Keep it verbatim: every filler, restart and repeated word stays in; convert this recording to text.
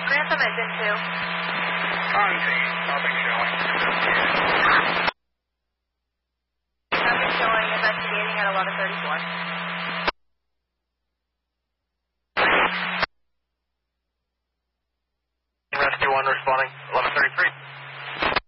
Grantham is in two. On team, nothing showing. Nothing showing, investigating at eleven thirty-four.